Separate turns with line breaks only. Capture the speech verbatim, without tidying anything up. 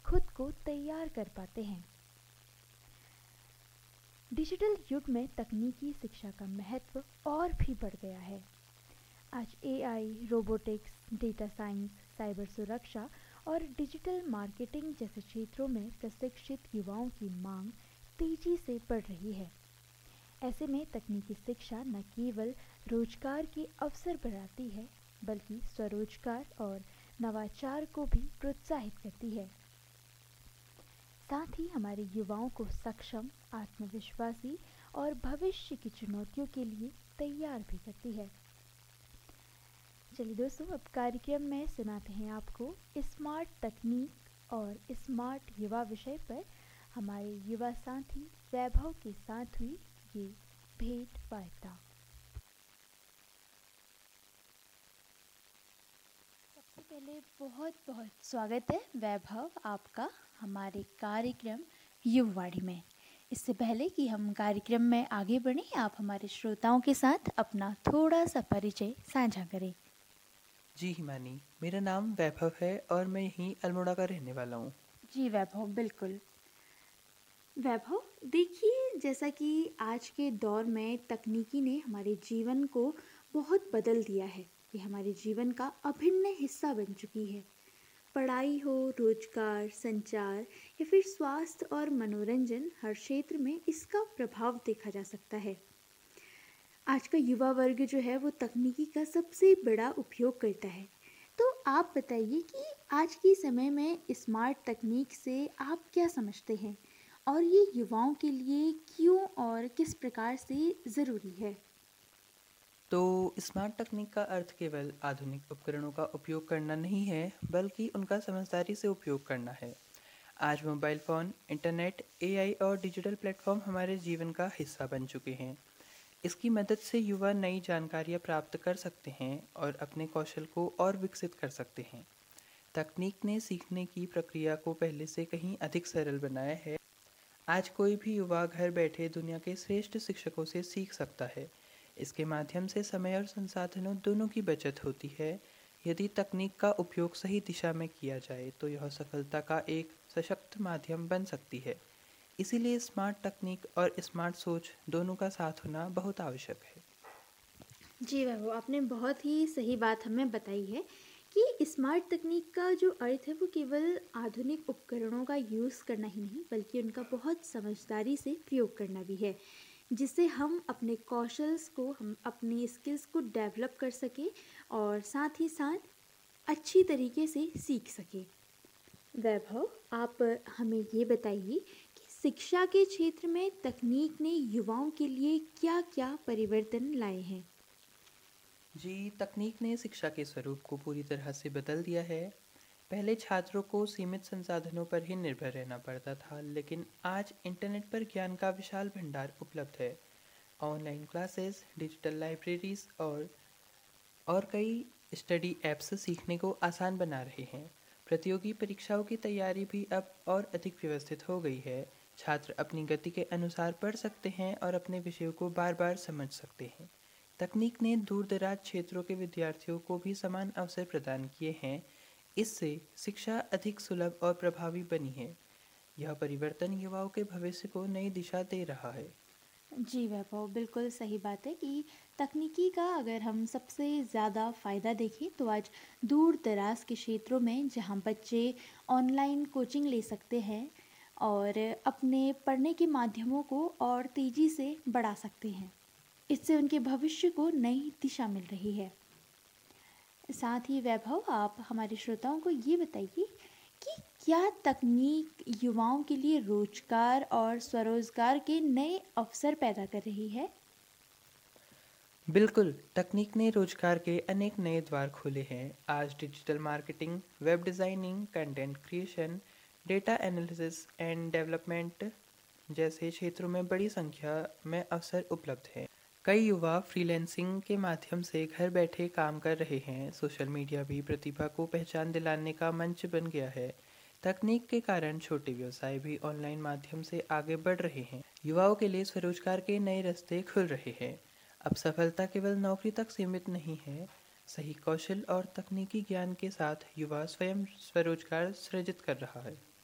खुद को तैयार कर पाते हैं। डिजिटल युग में तकनीकी शिक्षा का महत्व और भी बढ़ गया है। आज AI, robotics, data science, cyber सुरक्षा और डिजिटल मार्केटिंग जैसे क्षेत्रों में प्रशिक्षित युवाओं की मांग तेजी से बढ़ रही है। ऐसे में तकनीकी शिक्षा न केवल रोजगार के अवसर बढ़ाती है, बल्कि स्वरोजगार और नवाचार को भी प्रोत्साहित करती है। साथ ही हमारे युवाओं को सक्षम, आत्मविश्वासी और भविष्य की चुनौतियों के लिए तैयार भी करती है। चलिए दोस्तों, अब कार्यक्रम में सुनाते हैं आपको स्मार्ट तकनीक और स्मार्ट युवा विषय पर हमारे युवा साथी वैभव के साथ हुई ये भेंट वार्ता। सबसे पहले बहुत बहुत स्वागत है वैभव आपका हमारे कार्यक्रम युववाणी में। इससे पहले कि हम कार्यक्रम में आगे बढ़ें, आप हमारे श्रोताओं के साथ अपना थोड़ा सा परिचय साझा करें।
जी हिमानी, मेरा नाम वैभव है और मैं यहीं अल्मोड़ा का रहने वाला हूँ।
जी वैभव, बिल्कुल। वैभव, देखिए, जैसा कि आज के दौर में तकनीकी ने हमारे जीवन को बहुत बदल दिया है। ये हमारे जीवन का अभिन्न हिस्सा बन चुकी है। पढ़ाई हो, रोजगार, संचार या फिर स्वास्थ्य और मनोरंजन, हर क्षेत्र में इसका प्रभाव देखा जा सकता है। आज का युवा वर्ग जो है वो तकनीकी का सबसे बड़ा उपयोग करता है। तो आप बताइए कि आज के समय में स्मार्ट तकनीक से आप क्या समझते हैं और ये युवाओं के लिए क्यों और किस प्रकार से ज़रूरी है?
तो स्मार्ट तकनीक का अर्थ केवल आधुनिक उपकरणों का उपयोग करना नहीं है, बल्कि उनका समझदारी से उपयोग करना है। आज मोबाइल फ़ोन, इंटरनेट, एआई और डिजिटल प्लेटफॉर्म हमारे जीवन का हिस्सा बन चुके हैं। इसकी मदद से युवा नई जानकारियाँ प्राप्त कर सकते हैं और अपने कौशल को और विकसित कर सकते हैं। तकनीक ने सीखने की प्रक्रिया को पहले से कहीं अधिक सरल बनाया है। आज कोई भी युवा घर बैठे दुनिया के श्रेष्ठ शिक्षकों से सीख सकता है। इसके माध्यम से समय और संसाधनों दोनों की बचत होती है। यदि तकनीक का उपयोग सही दिशा में किया जाए तो यह सफलता का एक सशक्त माध्यम बन सकती है। इसीलिए स्मार्ट तकनीक और स्मार्ट सोच दोनों का साथ होना बहुत आवश्यक है।
जी वैभव, आपने बहुत ही सही बात हमें बताई है कि स्मार्ट तकनीक का जो अर्थ है वो केवल आधुनिक उपकरणों का यूज़ करना ही नहीं, बल्कि उनका बहुत समझदारी से प्रयोग करना भी है, जिससे हम अपने कौशल्स को, हम अपनी स्किल्स को डेवलप कर सकें और साथ ही साथ अच्छी तरीके से सीख सकें। वैभव, आप हमें ये बताइए कि शिक्षा के क्षेत्र में तकनीक ने युवाओं के लिए क्या-क्या परिवर्तन लाए हैं?
जी, तकनीक ने शिक्षा के स्वरूप को पूरी तरह से बदल दिया है। पहले छात्रों को सीमित संसाधनों पर ही निर्भर रहना पड़ता था, लेकिन आज इंटरनेट पर ज्ञान का विशाल भंडार उपलब्ध है। ऑनलाइन क्लासेस, डिजिटल लाइब्रेरीज और और कई स्टडी ऐप्स सीखने को आसान बना रहे हैं। प्रतियोगी परीक्षाओं की तैयारी भी अब और अधिक व्यवस्थित हो गई है। छात्र अपनी गति के अनुसार पढ़ सकते हैं और अपने विषयों को बार बार समझ सकते हैं। तकनीक ने दूर दराज क्षेत्रों के विद्यार्थियों को भी समान अवसर प्रदान किए हैं। इससे शिक्षा अधिक सुलभ और प्रभावी बनी है। यह परिवर्तन युवाओं के भविष्य को नई दिशा दे रहा है।
जी वैभव, बिल्कुल सही बात है कि तकनीकी का अगर हम सबसे ज़्यादा फ़ायदा देखें तो आज दूर दराज के क्षेत्रों में जहाँ बच्चे ऑनलाइन कोचिंग ले सकते हैं और अपने पढ़ने के माध्यमों को और तेज़ी से बढ़ा सकते हैं। इससे उनके भविष्य को नई दिशा मिल रही है। साथ ही वैभव, आप हमारे श्रोताओं को ये बताइए कि क्या तकनीक युवाओं के लिए रोजगार और स्वरोजगार के नए अवसर पैदा कर रही है?
बिल्कुल, तकनीक ने रोजगार के अनेक नए द्वार खोले हैं। आज digital marketing, web designing, content creation, data analysis and development जैसे क्षेत्रों में बड़ी संख्या में अवसर उपलब्ध हैं। कई युवा फ्रीलांसिंग के माध्यम से घर बैठे काम कर रहे हैं। सोशल मीडिया भी प्रतिभा को पहचान दिलाने का मंच बन गया है। तकनीक के कारण छोटे व्यवसाय भी ऑनलाइन माध्यम से आगे बढ़ रहे हैं। युवाओं के लिए स्वरोजगार के नए रास्ते खुल रहे हैं। अब सफलता केवल नौकरी तक सीमित नहीं है। सही कौशल और तकनीकी ज्ञान के साथ युवा स्वयं स्वरोजगार सृजित कर रहा है।